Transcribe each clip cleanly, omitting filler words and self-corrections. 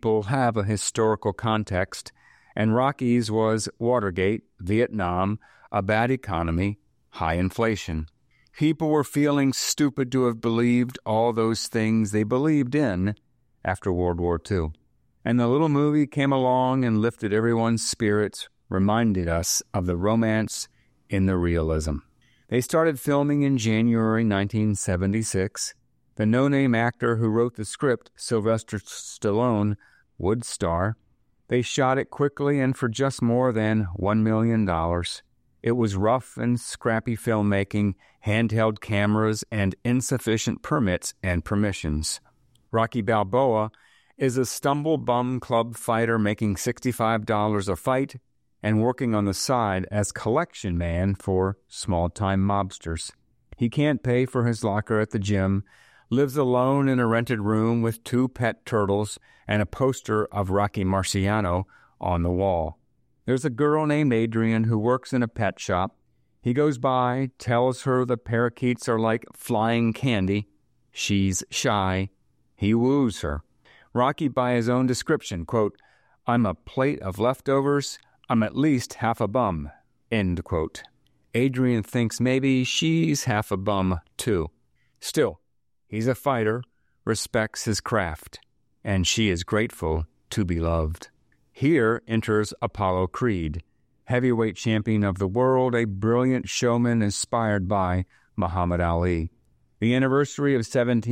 people have a historical context, and Rocky's was Watergate, Vietnam, a bad economy, high inflation. People were feeling stupid to have believed all those things they believed in after World War II. And the little movie came along and lifted everyone's spirits, reminded us of the romance in the realism. They started filming in January 1976. The no-name actor who wrote the script, Sylvester Stallone, would star. They shot it quickly and for just more than $1 million. It was rough and scrappy filmmaking, handheld cameras, and insufficient permits and permissions. Rocky Balboa is a stumble-bum club fighter making $65 a fight and working on the side as collection man for small-time mobsters. He can't pay for his locker at the gym, lives alone in a rented room with 2 pet turtles and a poster of Rocky Marciano on the wall. There's a girl named Adrian who works in a pet shop. He goes by, tells her the parakeets are like flying candy. She's shy. He woos her. Rocky, by his own description, quote, "I'm a plate of leftovers. I'm at least half a bum," end quote. Adrian thinks maybe she's half a bum, too. Still, he's a fighter, respects his craft, and she is grateful to be loved. Here enters Apollo Creed, heavyweight champion of the world, a brilliant showman inspired by Muhammad Ali. The anniversary of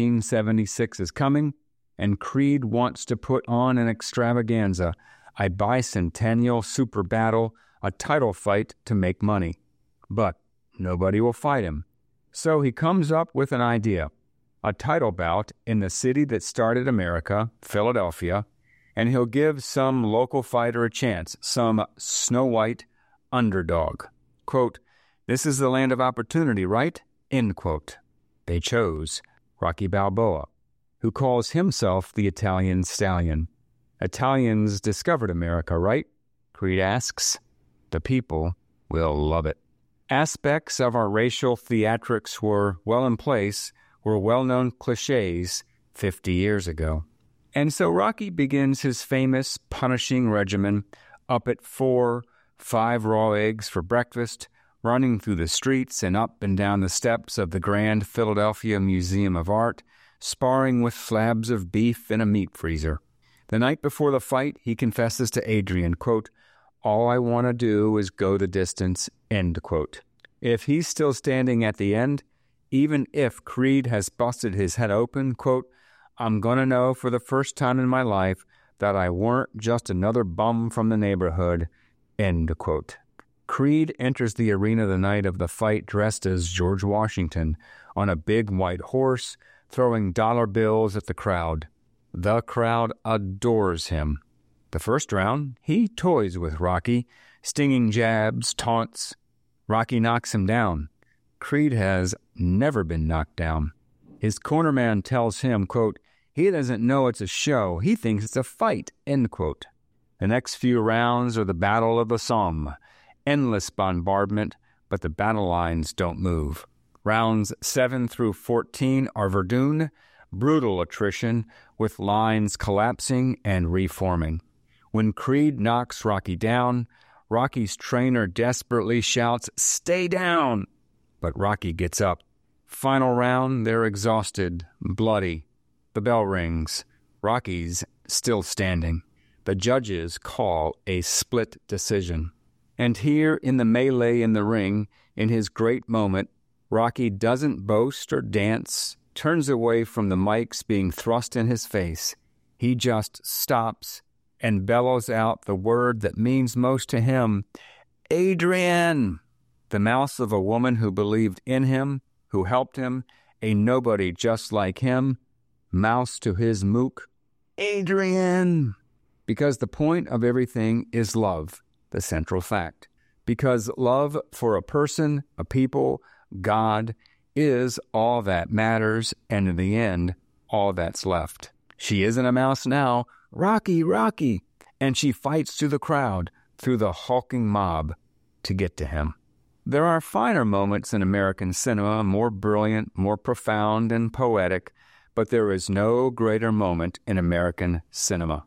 1776 is coming, and Creed wants to put on an extravaganza, a bicentennial super battle, a title fight to make money. But nobody will fight him. So he comes up with an idea, a title bout in the city that started America, Philadelphia, and he'll give some local fighter a chance, some Snow White underdog. Quote, "This is the land of opportunity, right?" End quote. They chose Rocky Balboa, who calls himself the Italian Stallion. Italians discovered America, right? Creed asks. The people will love it. Aspects of our racial theatrics were well in place, were well-known cliches 50 years ago. And so Rocky begins his famous punishing regimen, up at 4, 5 raw eggs for breakfast, running through the streets and up and down the steps of the Grand Philadelphia Museum of Art, sparring with slabs of beef in a meat freezer. The night before the fight, he confesses to Adrian, quote, "All I want to do is go the distance," end quote. If he's still standing at the end, even if Creed has busted his head open, quote, "I'm going to know for the first time in my life that I weren't just another bum from the neighborhood," end quote. Creed enters the arena the night of the fight dressed as George Washington on a big white horse, throwing dollar bills at the crowd. The crowd adores him. The first round, he toys with Rocky, stinging jabs, taunts. Rocky knocks him down. Creed has never been knocked down. His cornerman tells him, quote, "He doesn't know it's a show. He thinks it's a fight," end quote. The next few rounds are the Battle of the Somme. Endless bombardment, but the battle lines don't move. Rounds 7 through 14 are Verdun, brutal attrition, with lines collapsing and reforming. When Creed knocks Rocky down, Rocky's trainer desperately shouts, "Stay down!" But Rocky gets up. Final round, they're exhausted, bloody. The bell rings. Rocky's still standing. The judges call a split decision. And here in the melee in the ring, in his great moment, Rocky doesn't boast or dance, turns away from the mics being thrust in his face. He just stops and bellows out the word that means most to him, "Adrian!" The mouth of a woman who believed in him, who helped him, a nobody just like him, mouths to his mook, "Adrian!" Because the point of everything is love, the central fact. Because love for a person, a people, God, is all that matters, and in the end, all that's left. She isn't a mouse now. "Rocky, Rocky!" And she fights through the crowd, through the hulking mob, to get to him. There are finer moments in American cinema, more brilliant, more profound and poetic, but there is no greater moment in American cinema.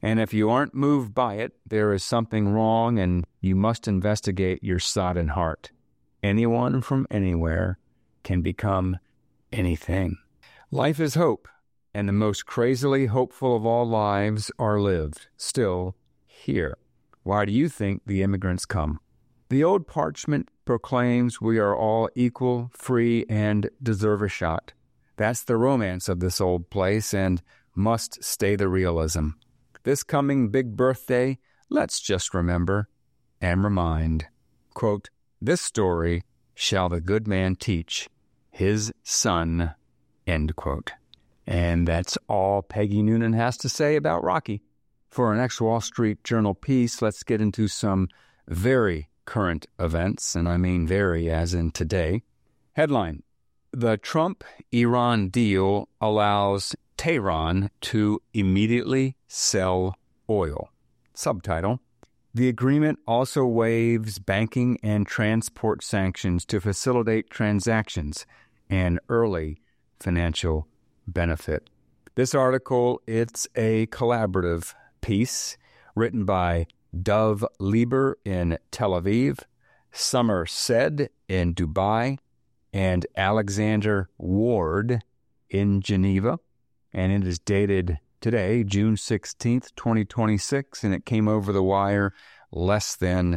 And if you aren't moved by it, there is something wrong and you must investigate your sodden heart. Anyone from anywhere can become anything. Life is hope, and the most crazily hopeful of all lives are lived, still here. Why do you think the immigrants come? The old parchment proclaims we are all equal, free, and deserve a shot. That's the romance of this old place and must stay the realism. This coming big birthday, let's just remember and remind, quote, this story shall the good man teach his son, end quote. And that's all Peggy Noonan has to say about Rocky. For our next Wall Street Journal piece, let's get into some very current events, and I mean very as in today. Headline, the Trump-Iran deal allows Tehran to immediately sell oil. Subtitle, the agreement also waives banking and transport sanctions to facilitate transactions and early financial benefit. This article, it's a collaborative piece written by Dov Lieber in Tel Aviv, Summer Said in Dubai, and Alexander Ward in Geneva. And it is dated today, June 16th, 2026, and it came over the wire less than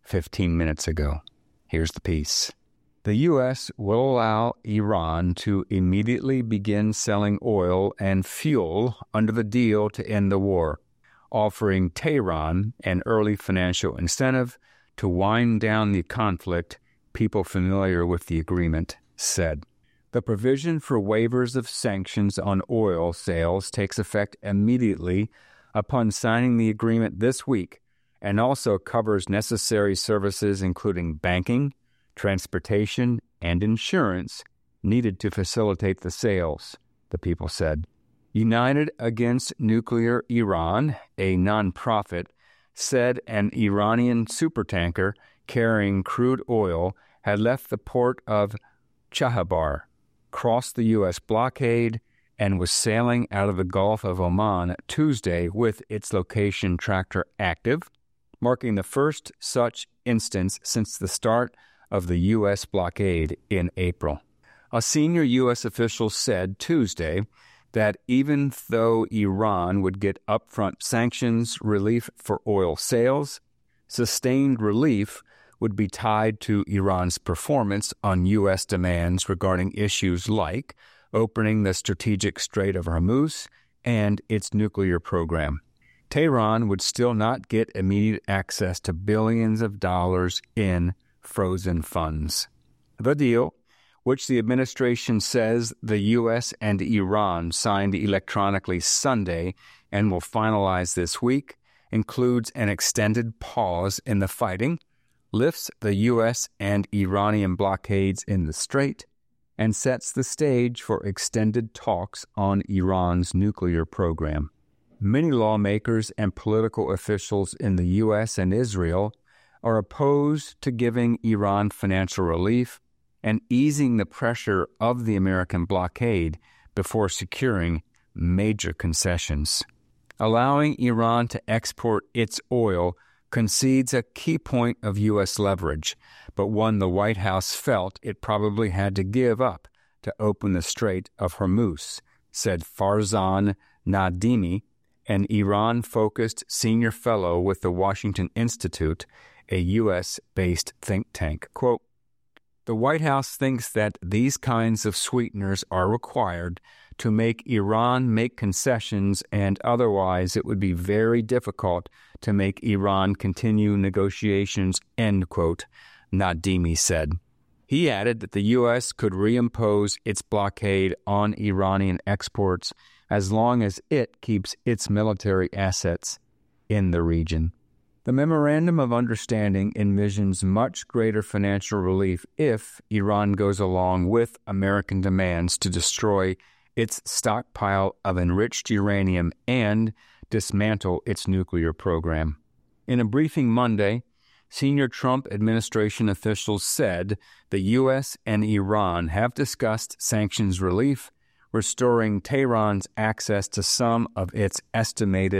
15 minutes ago. Here's the piece. The U.S. will allow Iran to immediately begin selling oil and fuel under the deal to end the war, offering Tehran an early financial incentive to wind down the conflict, people familiar with the agreement said. The provision for waivers of sanctions on oil sales takes effect immediately upon signing the agreement this week and also covers necessary services including banking, transportation, and insurance needed to facilitate the sales, the people said. United Against Nuclear Iran, a nonprofit, said an Iranian supertanker carrying crude oil had left the port of Chahabar, crossed the U.S. blockade, and was sailing out of the Gulf of Oman Tuesday with its location tracker active, marking the first such instance since the start of the U.S. blockade in April. A senior U.S. official said Tuesday that even though Iran would get upfront sanctions relief for oil sales, sustained relief would be tied to Iran's performance on U.S. demands regarding issues like opening the strategic Strait of Hormuz and its nuclear program. Tehran would still not get immediate access to billions of dollars in frozen funds. The deal, which the administration says the U.S. and Iran signed electronically Sunday and will finalize this week, includes an extended pause in the fighting, lifts the U.S. and Iranian blockades in the strait, and sets the stage for extended talks on Iran's nuclear program. Many lawmakers and political officials in the U.S. and Israel are opposed to giving Iran financial relief and easing the pressure of the American blockade before securing major concessions. Allowing Iran to export its oil concedes a key point of U.S. leverage, but one the White House felt it probably had to give up to open the Strait of Hormuz, said Farzan Nadimi, an Iran-focused senior fellow with the Washington Institute, a U.S.-based think tank. Quote, the White House thinks that these kinds of sweeteners are required to make Iran make concessions, and otherwise it would be very difficult to make Iran continue negotiations, end quote, Nadimi said. He added that the U.S. could reimpose its blockade on Iranian exports as long as it keeps its military assets in the region. The Memorandum of Understanding envisions much greater financial relief if Iran goes along with American demands to destroy its stockpile of enriched uranium and dismantle its nuclear program. In a briefing Monday, senior Trump administration officials said the U.S. and Iran have discussed sanctions relief, restoring Tehran's access to some of its estimated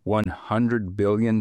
$100 billion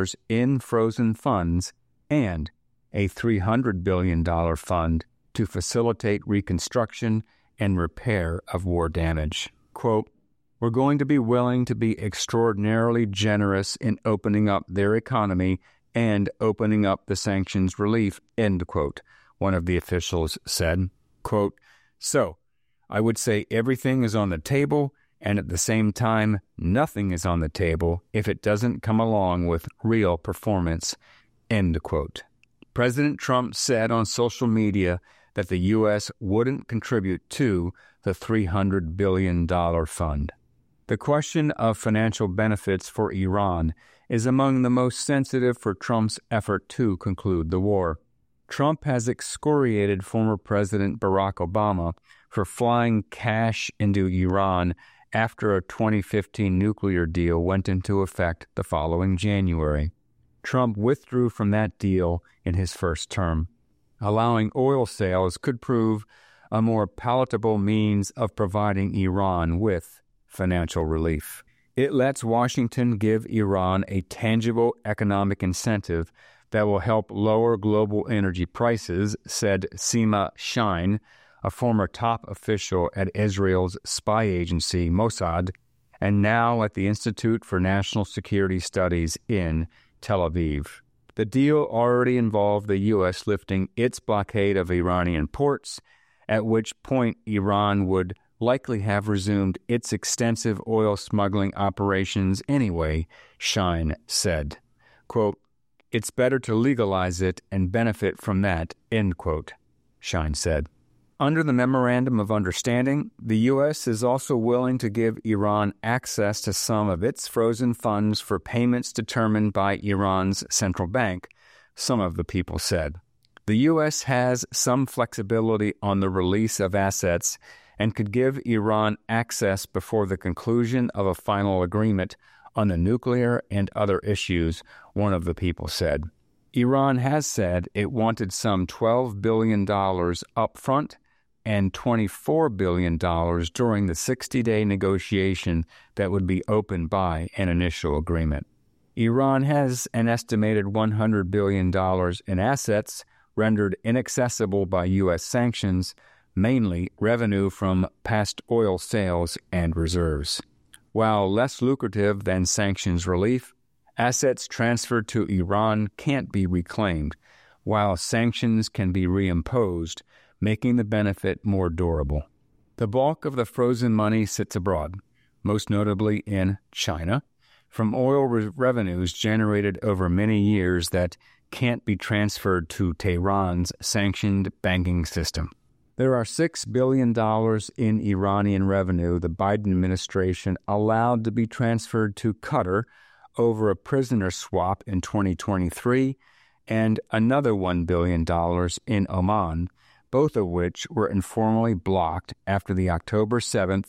in frozen funds and a $300 billion fund to facilitate reconstruction and repair of war damage. Quote, "We're going to be willing to be extraordinarily generous in opening up their economy and opening up the sanctions relief," end quote, one of the officials said. Quote, "So, I would say everything is on the table, and at the same time, nothing is on the table if it doesn't come along with real performance," end quote. President Trump said on social media that the U.S. wouldn't contribute to the $300 billion fund. The question of financial benefits for Iran is among the most sensitive for Trump's effort to conclude the war. Trump has excoriated former President Barack Obama for flying cash into Iran after a 2015 nuclear deal went into effect the following January. Trump withdrew from that deal in his first term. Allowing oil sales could prove a more palatable means of providing Iran with financial relief. It lets Washington give Iran a tangible economic incentive that will help lower global energy prices, said Sima Shine, a former top official at Israel's spy agency Mossad, and now at the Institute for National Security Studies in Tel Aviv. The deal already involved the U.S. lifting its blockade of Iranian ports, at which point Iran would likely have resumed its extensive oil smuggling operations anyway, Shine said. Quote, "It's better to legalize it and benefit from that," end quote, Shine said. Under the Memorandum of Understanding, the U.S. is also willing to give Iran access to some of its frozen funds for payments determined by Iran's central bank, some of the people said. The U.S. has some flexibility on the release of assets and could give Iran access before the conclusion of a final agreement on the nuclear and other issues, one of the people said. Iran has said it wanted some $12 billion up front and $24 billion during the 60-day negotiation that would be opened by an initial agreement. Iran has an estimated $100 billion in assets rendered inaccessible by U.S. sanctions, mainly revenue from past oil sales and reserves. While less lucrative than sanctions relief, assets transferred to Iran can't be reclaimed, while sanctions can be reimposed, making the benefit more durable. The bulk of the frozen money sits abroad, most notably in China, from oil revenues generated over many years that can't be transferred to Tehran's sanctioned banking system. There are $6 billion in Iranian revenue the Biden administration allowed to be transferred to Qatar over a prisoner swap in 2023 and another $1 billion in Oman, both of which were informally blocked after the October 7,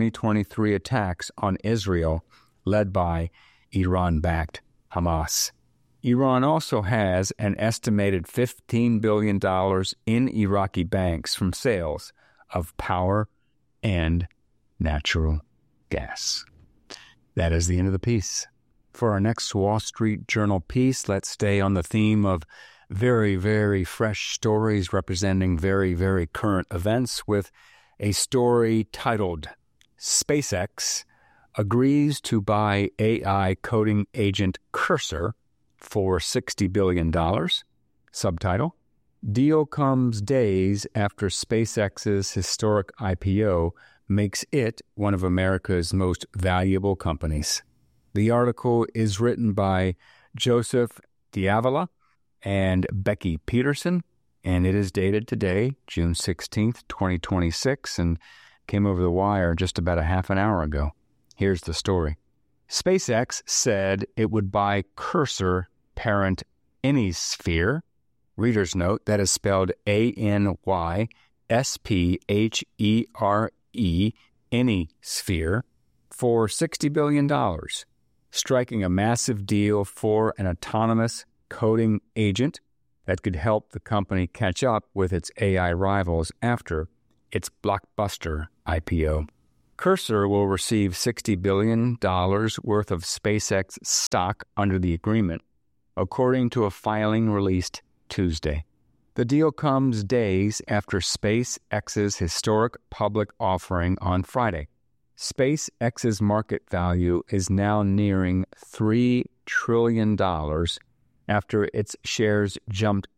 2023 attacks on Israel led by Iran-backed Hamas. Iran also has an estimated $15 billion in Iraqi banks from sales of power and natural gas. That is the end of the piece. For our next Wall Street Journal piece, let's stay on the theme of very, very fresh stories representing very, very current events with a story titled SpaceX Agrees to Buy AI Coding Agent Cursor for $60 billion. Subtitle, Deal comes days after SpaceX's historic IPO makes it one of America's most valuable companies. The article is written by Joseph Diavola and Becky Peterson, and it is dated today, June 16th, 2026, and came over the wire just about a half an hour ago. Here's the story. SpaceX said it would buy Cursor parent Anysphere, reader's note, that is spelled Anysphere, Anysphere, for $60 billion, striking a massive deal for an autonomous coding agent that could help the company catch up with its AI rivals after its blockbuster IPO. Cursor will receive $60 billion worth of SpaceX stock under the agreement, according to a filing released Tuesday. The deal comes days after SpaceX's historic public offering on Friday. SpaceX's market value is now nearing $3 trillion after its shares jumped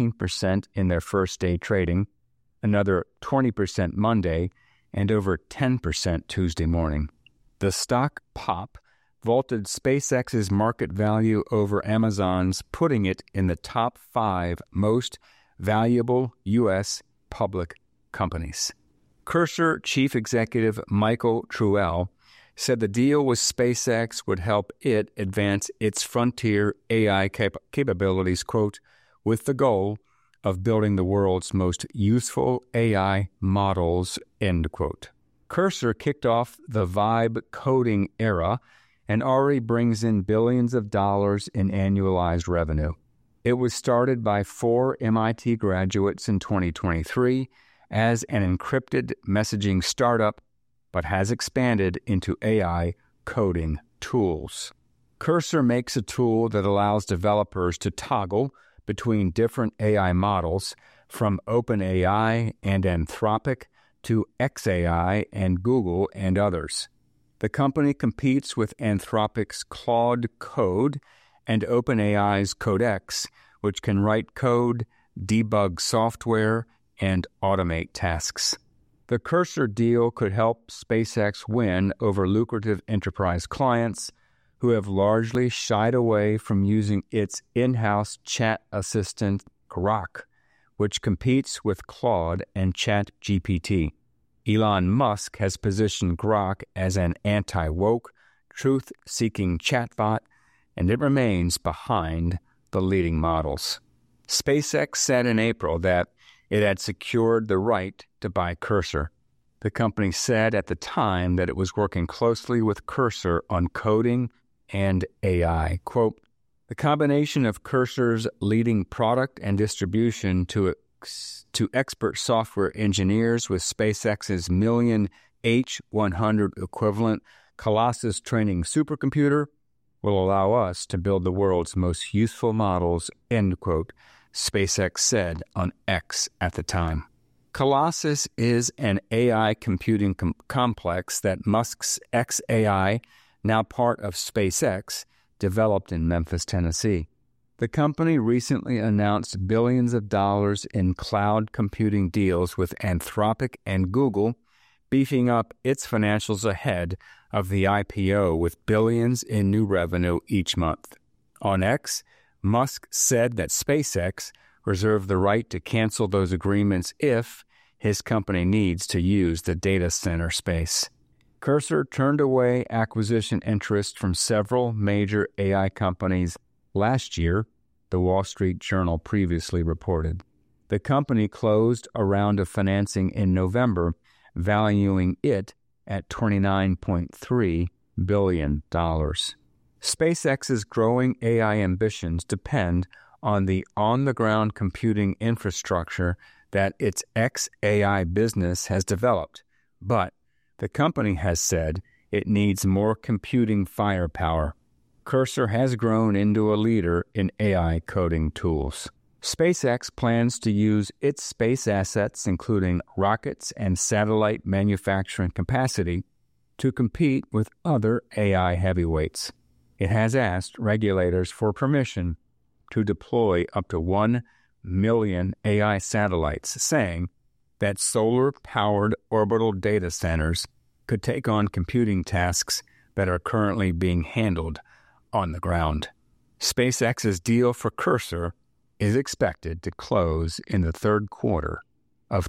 19% in their first day trading, another 20% Monday, and over 10% Tuesday morning. The stock pop vaulted SpaceX's market value over Amazon's, putting it in the top 5 most valuable U.S. public companies. Cursor chief executive Michael Truell said the deal with SpaceX would help it advance its frontier AI capabilities, quote, with the goal of building the world's most useful AI models, end quote. Cursor kicked off the vibe coding era and already brings in billions of dollars in annualized revenue. It was started by 4 MIT graduates in 2023 as an encrypted messaging startup, but has expanded into AI coding tools. Cursor makes a tool that allows developers to toggle between different AI models, from OpenAI and Anthropic to xAI and Google and others. The company competes with Anthropic's Claude Code and OpenAI's Codex, which can write code, debug software, and automate tasks. The Cursor deal could help SpaceX win over lucrative enterprise clients who have largely shied away from using its in-house chat assistant, Grok, which competes with Claude and ChatGPT. Elon Musk has positioned Grok as an anti-woke, truth-seeking chatbot, and it remains behind the leading models. SpaceX said in April that it had secured the right to buy Cursor. The company said at the time that it was working closely with Cursor on coding and AI. Quote, the combination of Cursor's leading product and distribution to expert software engineers with SpaceX's million H100 equivalent Colossus training supercomputer will allow us to build the world's most useful models, end quote, SpaceX said on X at the time. Colossus is an AI computing complex that Musk's xAI, now part of SpaceX, developed in Memphis, Tennessee. The company recently announced billions of dollars in cloud computing deals with Anthropic and Google, beefing up its financials ahead of the IPO with billions in new revenue each month. On X, Musk said that SpaceX reserved the right to cancel those agreements if his company needs to use the data center space. Cursor turned away acquisition interest from several major AI companies last year, the Wall Street Journal previously reported. The company closed a round of financing in November, valuing it at $29.3 billion. SpaceX's growing AI ambitions depend on the on-the-ground computing infrastructure that its xAI business has developed, but the company has said it needs more computing firepower. Cursor has grown into a leader in AI coding tools. SpaceX plans to use its space assets, including rockets and satellite manufacturing capacity, to compete with other AI heavyweights. It has asked regulators for permission to deploy up to 1 million AI satellites, saying that solar-powered orbital data centers could take on computing tasks that are currently being handled on the ground. SpaceX's deal for Cursor is expected to close in the third quarter of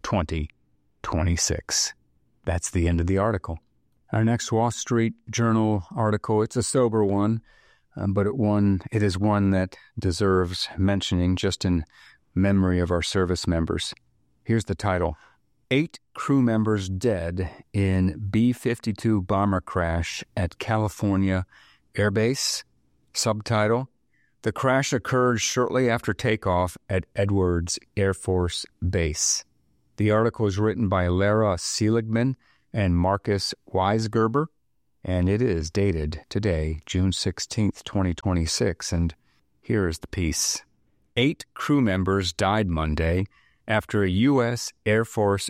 2026. That's the end of the article. Our next Wall Street Journal article, it's a sober one, but it is one that deserves mentioning just in memory of our service members. Here's the title: 8 crew members dead in B-52 bomber crash at California Air Base. Subtitle: the crash occurred shortly after takeoff at Edwards Air Force Base. The article is written by Lara Seligman and Marcus Weisgerber, and it is dated today, June 16th, 2026, and here is the piece. 8 crew members died Monday after a U.S. Air Force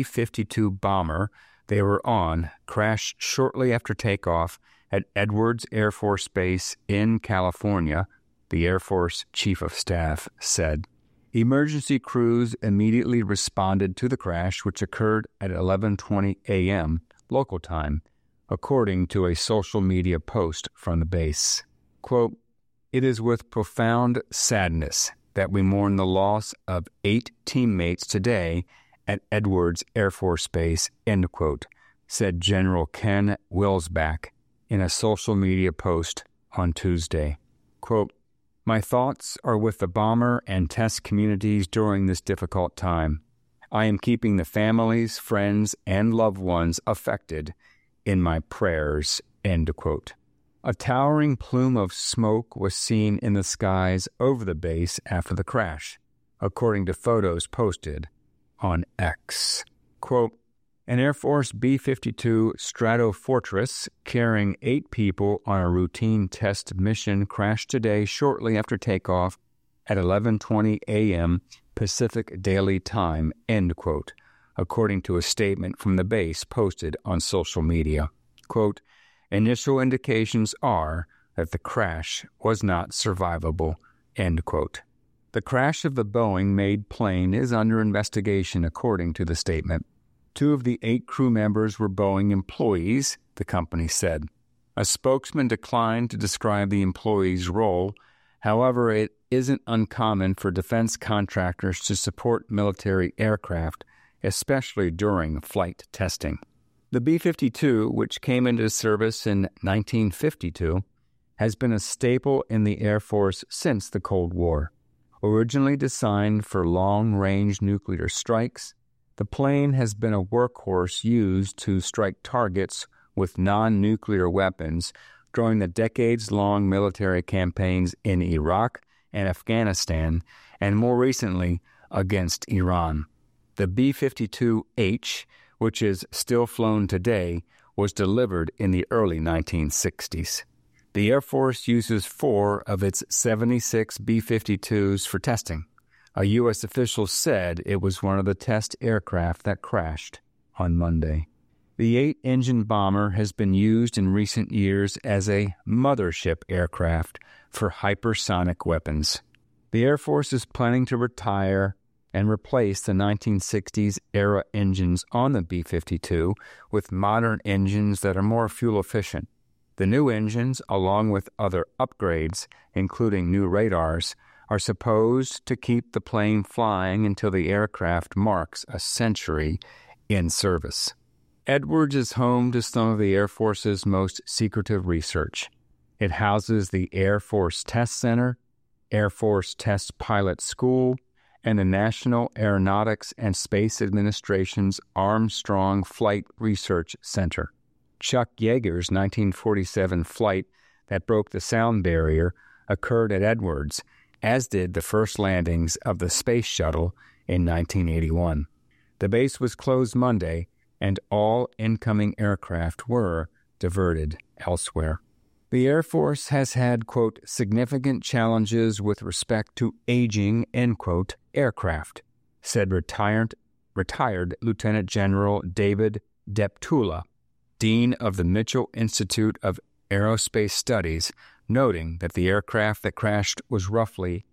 B-52 bomber they were on crashed shortly after takeoff at Edwards Air Force Base in California, the Air Force Chief of Staff said. Emergency crews immediately responded to the crash, which occurred at 11:20 a.m. local time, according to a social media post from the base. Quote, "It is with profound sadness that we mourn the loss of 8 teammates today at Edwards Air Force Base," end quote, said General Ken Wilsbach in a social media post on Tuesday. Quote, "My thoughts are with the bomber and test communities during this difficult time. I am keeping the families, friends, and loved ones affected in my prayers," end quote. A towering plume of smoke was seen in the skies over the base after the crash, according to photos posted on X. Quote, "An Air Force B-52 Stratofortress carrying 8 people on a routine test mission crashed today shortly after takeoff at 11:20 a.m. Pacific Daily Time," end quote, according to a statement from the base posted on social media. Quote, "Initial indications are that the crash was not survivable," end quote. The crash of the Boeing-made plane is under investigation, according to the statement. 2 of the 8 crew members were Boeing employees, the company said. A spokesman declined to describe the employees' role. However, it isn't uncommon for defense contractors to support military aircraft, especially during flight testing. The B-52, which came into service in 1952, has been a staple in the Air Force since the Cold War. Originally designed for long-range nuclear strikes, the plane has been a workhorse used to strike targets with non-nuclear weapons during the decades-long military campaigns in Iraq and Afghanistan, and more recently against Iran. The B-52H, which is still flown today, was delivered in the early 1960s. The Air Force uses 4 of its 76 B-52s for testing. A U.S. official said it was one of the test aircraft that crashed on Monday. The 8-engine bomber has been used in recent years as a mothership aircraft for hypersonic weapons. The Air Force is planning to retire and replace the 1960s-era engines on the B-52 with modern engines that are more fuel-efficient. The new engines, along with other upgrades, including new radars, are supposed to keep the plane flying until the aircraft marks a century in service. Edwards is home to some of the Air Force's most secretive research. It houses the Air Force Test Center, Air Force Test Pilot School, and the National Aeronautics and Space Administration's Armstrong Flight Research Center. Chuck Yeager's 1947 flight that broke the sound barrier occurred at Edwards, as did the first landings of the Space Shuttle in 1981. The base was closed Monday, and all incoming aircraft were diverted elsewhere. The Air Force has had, quote, "significant challenges with respect to aging," end quote, aircraft, said retired Lieutenant General David Deptula, Dean of the Mitchell Institute of Aerospace Studies, noting that the aircraft that crashed was roughly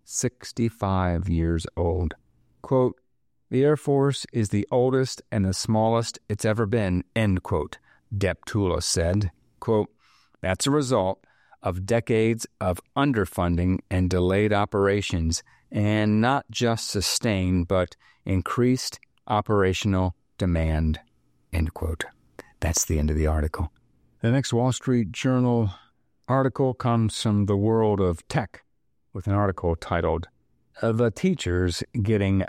65 years old. Quote, "The Air Force is the oldest and the smallest it's ever been," end quote, Deptula said. Quote, "That's a result of decades of underfunding and delayed operations, and not just sustained, but increased operational demand," end quote. That's the end of the article. The next Wall Street Journal article comes from the world of tech, with an article titled, "The Teachers Getting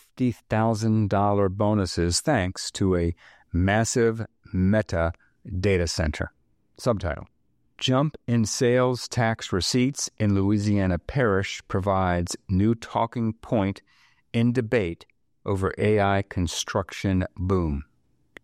$50,000 Bonuses Thanks to a Massive Meta Data Center." Subtitle, "Jump in Sales Tax Receipts in Louisiana Parish Provides New Talking Point in Debate Over AI Construction Boom."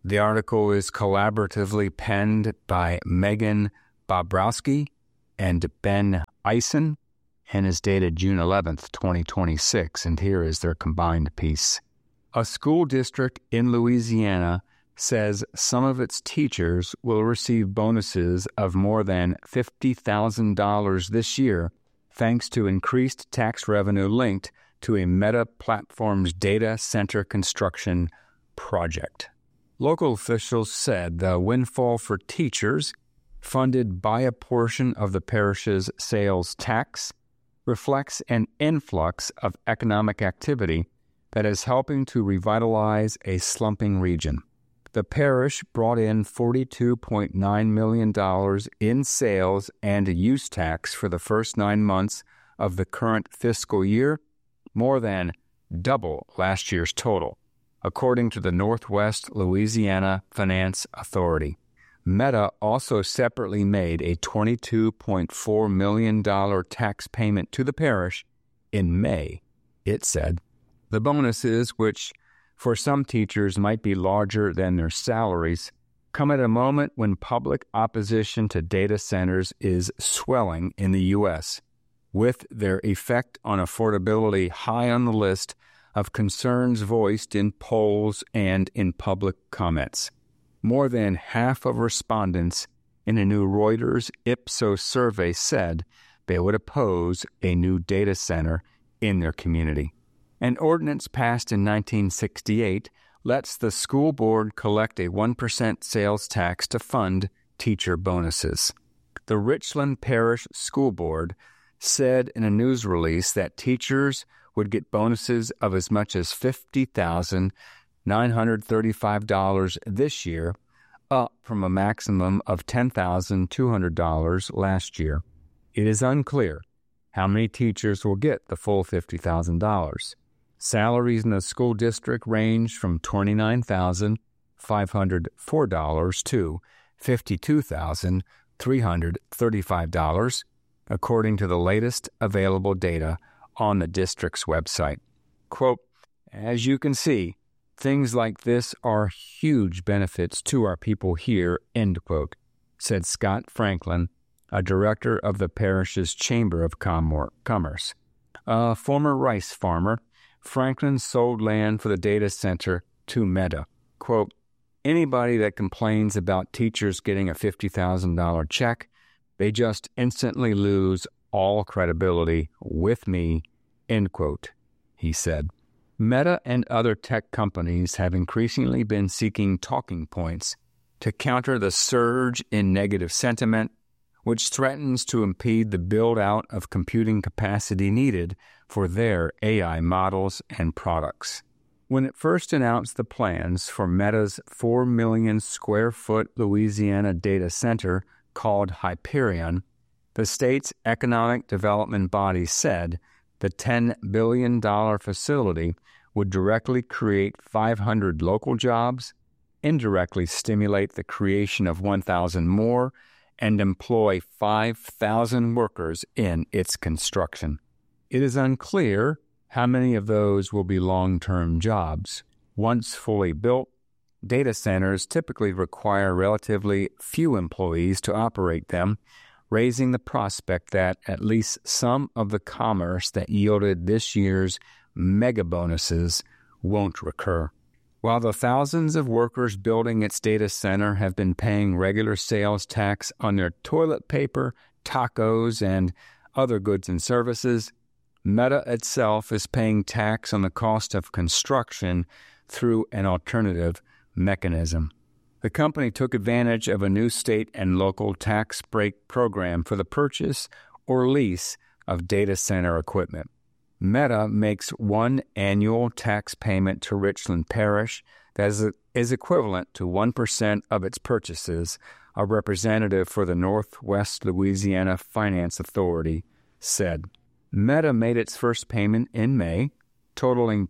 The article is collaboratively penned by Megan Bobrowski and Ben Eisen and is dated June 11th, 2026, and here is their combined piece. A school district in Louisiana says some of its teachers will receive bonuses of more than $50,000 this year thanks to increased tax revenue linked to a Meta Platforms data center construction project. Local officials said the windfall for teachers, funded by a portion of the parish's sales tax, reflects an influx of economic activity that is helping to revitalize a slumping region. The parish brought in $42.9 million in sales and use tax for the first 9 months of the current fiscal year, more than double last year's total, according to the Northwest Louisiana Finance Authority. Meta also separately made a $22.4 million tax payment to the parish in May, it said. The bonuses, which for some teachers might be larger than their salaries, come at a moment when public opposition to data centers is swelling in the U.S., with their effect on affordability high on the list of concerns voiced in polls and in public comments. More than half of respondents in a new Reuters Ipsos survey said they would oppose a new data center in their community. An ordinance passed in 1968 lets the school board collect a 1% sales tax to fund teacher bonuses. The Richland Parish School Board said in a news release that teachers would get bonuses of as much as $50,935 this year, up from a maximum of $10,200 last year. It is unclear how many teachers will get the full $50,000. Salaries in the school district range from $29,504 to $52,335, according to the latest available data on the district's website. Quote, "As you can see, things like this are huge benefits to our people here," end quote, said Scott Franklin, a director of the parish's Chamber of Commerce. A former rice farmer, Franklin sold land for the data center to Meta. Quote, "Anybody that complains about teachers getting a $50,000 check, they just instantly lose all credibility with me," end quote, he said. Meta and other tech companies have increasingly been seeking talking points to counter the surge in negative sentiment, which threatens to impede the build-out of computing capacity needed for their AI models and products. When it first announced the plans for Meta's 4 million square foot Louisiana data center called Hyperion, the state's economic development body said the $10 billion facility would directly create 500 local jobs, indirectly stimulate the creation of 1,000 more, and employ 5,000 workers in its construction. It is unclear how many of those will be long-term jobs. Once fully built, data centers typically require relatively few employees to operate them, raising the prospect that at least some of the commerce that yielded this year's mega bonuses won't recur. While the thousands of workers building its data center have been paying regular sales tax on their toilet paper, tacos, and other goods and services, Meta itself is paying tax on the cost of construction through an alternative mechanism. The company took advantage of a new state and local tax break program for the purchase or lease of data center equipment. Meta makes one annual tax payment to Richland Parish that is equivalent to 1% of its purchases, a representative for the Northwest Louisiana Finance Authority said. Meta made its first payment in May, totaling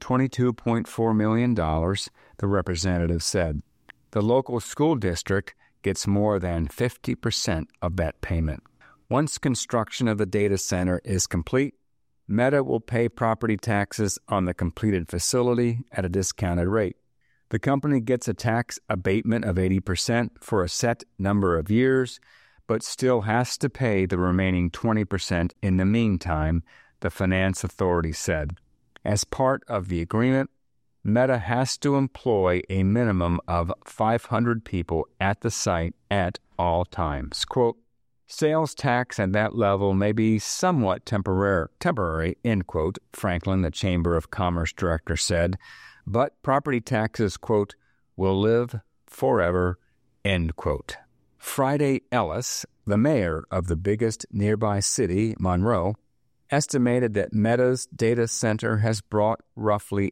$22.4 million, the representative said. The local school district gets more than 50% of that payment. Once construction of the data center is complete, Meta will pay property taxes on the completed facility at a discounted rate. The company gets a tax abatement of 80% for a set number of years, but still has to pay the remaining 20% in the meantime, the finance authority said. As part of the agreement, Meta has to employ a minimum of 500 people at the site at all times. Quote, sales tax at that level may be somewhat temporary, end quote, Franklin, the Chamber of Commerce director, said, but property taxes, quote, will live forever, end quote. Friday Ellis, the mayor of the biggest nearby city, Monroe, estimated that Meta's data center has brought roughly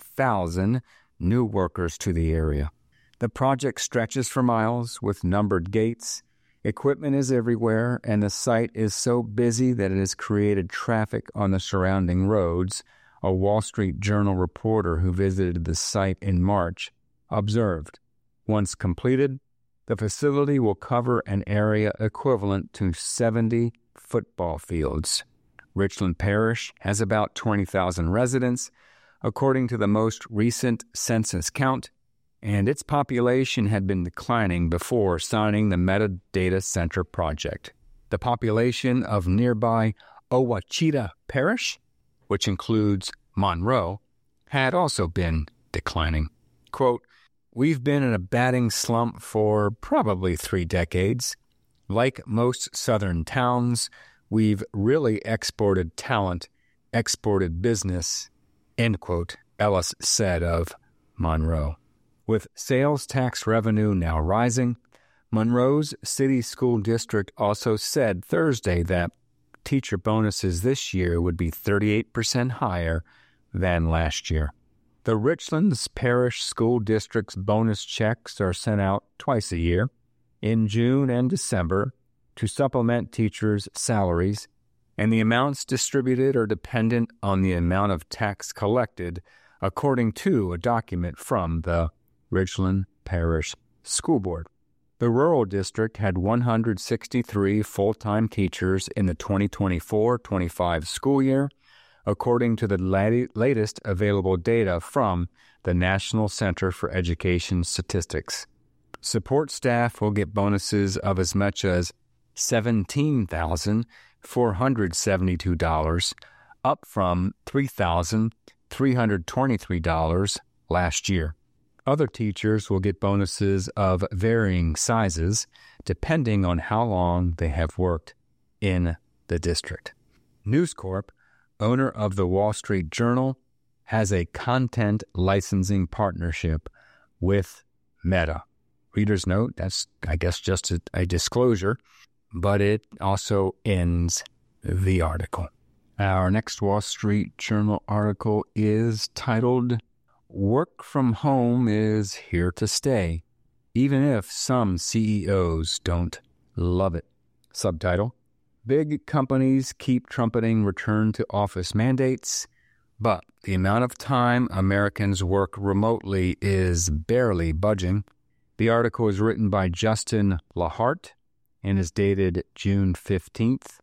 8,000 new workers to the area. The project stretches for miles with numbered gates. Equipment is everywhere, and the site is so busy that it has created traffic on the surrounding roads, a Wall Street Journal reporter who visited the site in March observed. Once completed, the facility will cover an area equivalent to 70 football fields. Richland Parish has about 20,000 residents, according to the most recent census count, and its population had been declining before signing the Meta Data Center project. The population of nearby Ouachita Parish, which includes Monroe, had also been declining. Quote, we've been in a batting slump for probably 3 decades. Like most southern towns, we've really exported talent, exported business, end quote, Ellis said of Monroe. With sales tax revenue now rising, Monroe's City School District also said Thursday that teacher bonuses this year would be 38% higher than last year. The Richlands Parish School District's bonus checks are sent out twice a year, in June and December, to supplement teachers' salaries, and the amounts distributed are dependent on the amount of tax collected, according to a document from the Richland Parish School Board. The rural district had 163 full-time teachers in the 2024-25 school year, according to the latest available data from the National Center for Education Statistics. Support staff will get bonuses of as much as $17,472, up from $3,323 last year. Other teachers will get bonuses of varying sizes, depending on how long they have worked in the district. News Corp, owner of the Wall Street Journal, has a content licensing partnership with Meta. Reader's note, that's, I guess, just a disclosure, but it also ends the article. Our next Wall Street Journal article is titled, Work from Home is Here to Stay, even if some CEOs don't love it. Subtitle, Big companies keep trumpeting return to office mandates, but the amount of time Americans work remotely is barely budging. The article is written by Justin Lahart and is dated June 15th,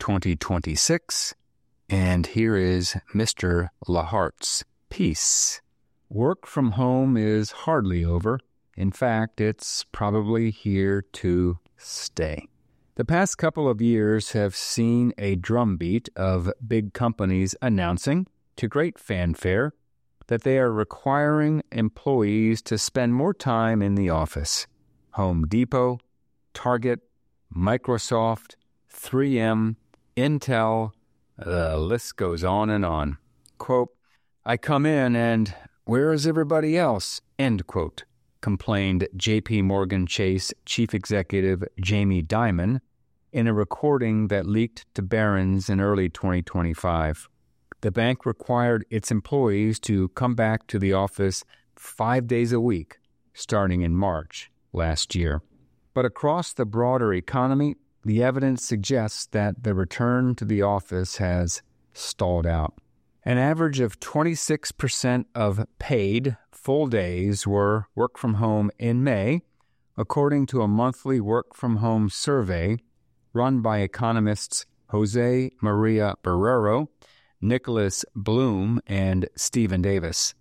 2026. And here is Mr. Lahart's piece. Work from home is hardly over. In fact, it's probably here to stay. The past couple of years have seen a drumbeat of big companies announcing, to great fanfare, that they are requiring employees to spend more time in the office. Home Depot, Target, Microsoft, 3M, Intel, the list goes on and on. Quote, I come in and where is everybody else? End quote, complained J.P. Morgan Chase Chief Executive Jamie Dimon in a recording that leaked to Barron's in early 2025. The bank required its employees to come back to the office 5 days a week, starting in March last year. But across the broader economy, the evidence suggests that the return to the office has stalled out. An average of 26% of paid full days were work from home in May, according to a monthly work from home survey run by economists Jose Maria Barrero, Nicholas Bloom, and Stephen Davis.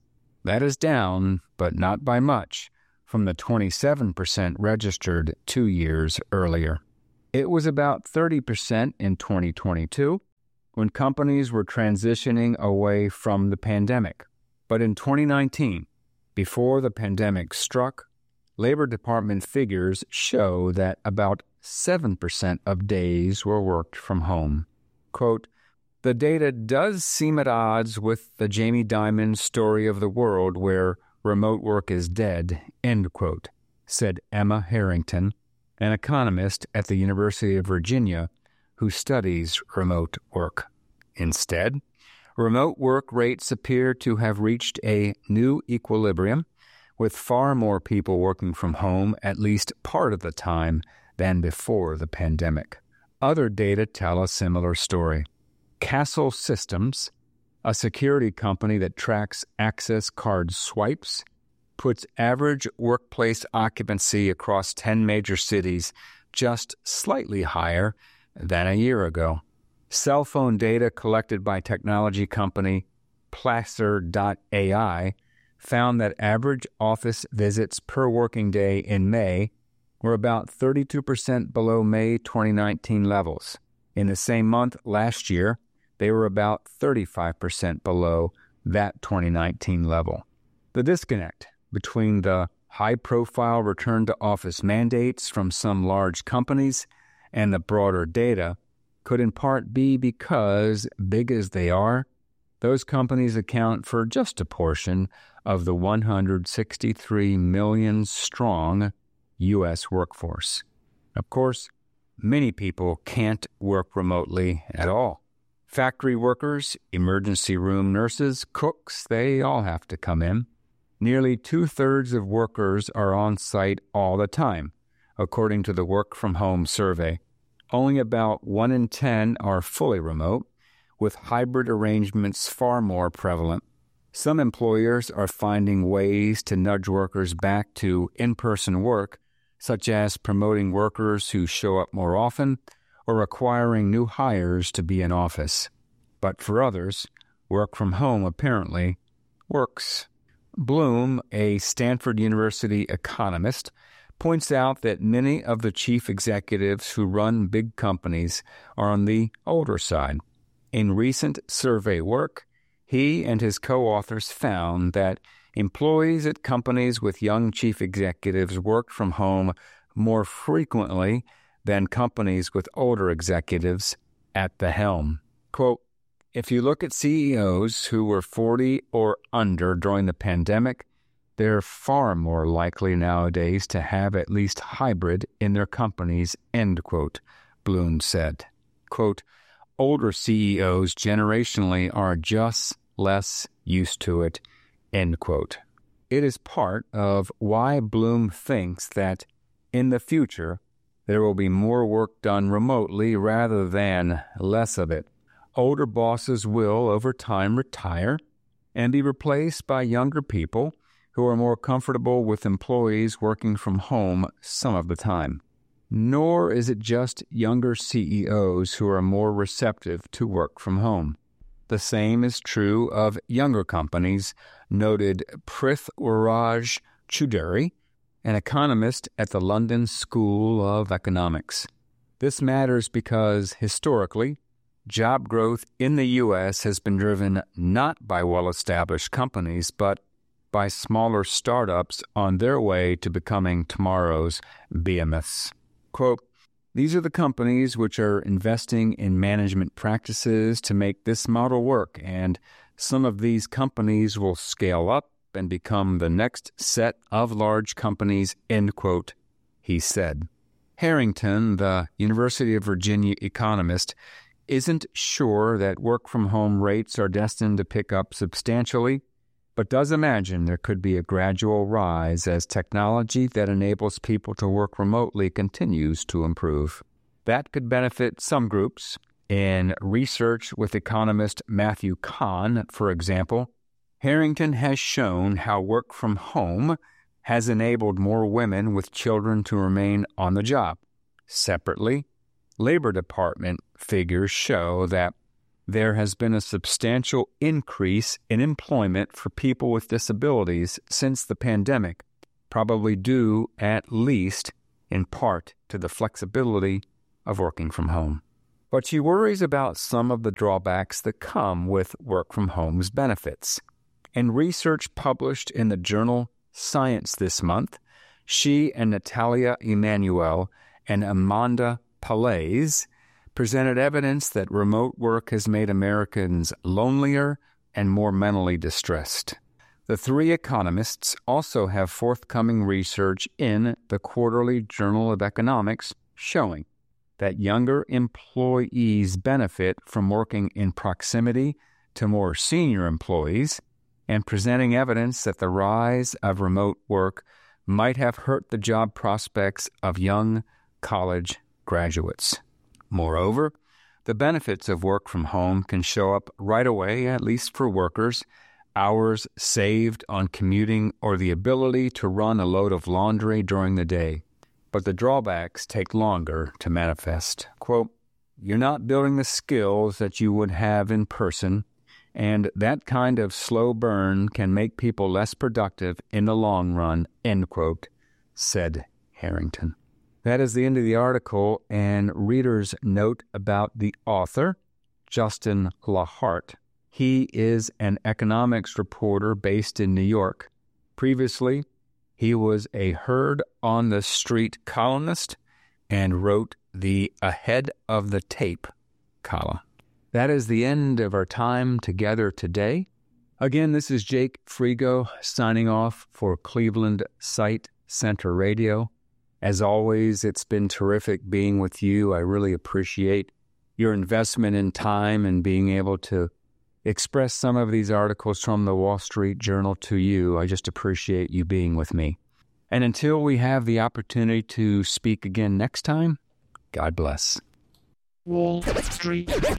That is down, but not by much, from the 27% registered 2 years earlier. It was about 30% in 2022 when companies were transitioning away from the pandemic. But in 2019, before the pandemic struck, Labor Department figures show that about 7% of days were worked from home. Quote, "The data does seem at odds with the Jamie Dimon story of the world where remote work is dead," end quote, said Emma Harrington, an economist at the University of Virginia who studies remote work. Instead, remote work rates appear to have reached a new equilibrium, with far more people working from home at least part of the time than before the pandemic. Other data tell a similar story. Castle Systems, a security company that tracks access card swipes, puts average workplace occupancy across 10 major cities just slightly higher than a year ago. Cell phone data collected by technology company Placer.ai found that average office visits per working day in May were about 32% below May 2019 levels. In the same month last year, they were about 35% below that 2019 level. The disconnect between the high-profile return-to-office mandates from some large companies and the broader data could in part be because, big as they are, those companies account for just a portion of the 163 million strong U.S. workforce. Of course, many people can't work remotely at all. Factory workers, emergency room nurses, cooks, they all have to come in. Nearly 2/3 of workers are on site all the time, according to the Work From Home survey. Only about 1 in 10 are fully remote, with hybrid arrangements far more prevalent. Some employers are finding ways to nudge workers back to in-person work, such as promoting workers who show up more often or requiring new hires to be in office. But for others, work from home apparently works. Bloom, a Stanford University economist, points out that many of the chief executives who run big companies are on the older side. In recent survey work, he and his co-authors found that employees at companies with young chief executives worked from home more frequently than companies with older executives at the helm. Quote, "If you look at CEOs who were 40 or under during the pandemic, they're far more likely nowadays to have at least hybrid in their companies," end quote, Bloom said. Quote, "Older CEOs generationally are just less used to it," end quote. It is part of why Bloom thinks that in the future there will be more work done remotely rather than less of it. Older bosses will, over time, retire and be replaced by younger people who are more comfortable with employees working from home some of the time. Nor is it just younger CEOs who are more receptive to work from home. The same is true of younger companies, noted Prithviraj Chaudhary, an economist at the London School of Economics. This matters because, historically, job growth in the U.S. has been driven not by well-established companies, but by smaller startups on their way to becoming tomorrow's behemoths. Quote, "These are the companies which are investing in management practices to make this model work, and some of these companies will scale up and become the next set of large companies," end quote, he said. Harrington, the University of Virginia economist, isn't sure that work-from-home rates are destined to pick up substantially, but does imagine there could be a gradual rise as technology that enables people to work remotely continues to improve. That could benefit some groups. In research with economist Matthew Kahn, for example, Harrington has shown how work from home has enabled more women with children to remain on the job. Separately, Labor Department figures show that there has been a substantial increase in employment for people with disabilities since the pandemic, probably due at least in part to the flexibility of working from home. But she worries about some of the drawbacks that come with work from home's benefits. In research published in the journal Science this month, she and Natalia Emanuel and Amanda Palaise presented evidence that remote work has made Americans lonelier and more mentally distressed. The three economists also have forthcoming research in the Quarterly Journal of Economics showing that younger employees benefit from working in proximity to more senior employees, and presenting evidence that the rise of remote work might have hurt the job prospects of young college graduates. Moreover, the benefits of work from home can show up right away, at least for workers: hours saved on commuting or the ability to run a load of laundry during the day. But the drawbacks take longer to manifest. Quote, "You're not building the skills that you would have in person, and that kind of slow burn can make people less productive in the long run," end quote, said Harrington. That is the end of the article, and readers note about the author, Justin Lahart. He is an economics reporter based in New York. Previously, he was a Heard on the Street columnist and wrote the Ahead of the Tape column. That is the end of our time together today. Again, this is Jake Frigo signing off for Cleveland Sight Center Radio. As always, it's been terrific being with you. I really appreciate your investment in time and being able to express some of these articles from the Wall Street Journal to you. I just appreciate you being with me. And until we have the opportunity to speak again next time, God bless. Wall Street